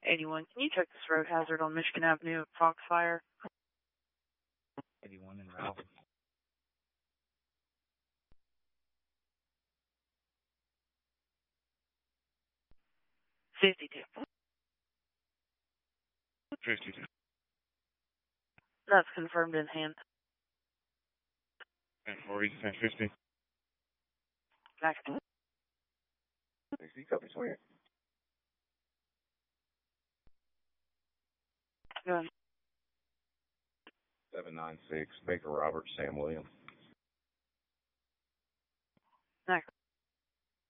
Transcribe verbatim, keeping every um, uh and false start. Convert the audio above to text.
eighty-one, can you check this road hazard on Michigan Avenue at Foxfire? eighty-one in Ralph. fifty-two. fifty-two. That's confirmed in hand. And four eighty, ten fifty. Back. sixty, copy, swear. Go ahead. seven nine six, Baker Robert, Sam Williams. Back.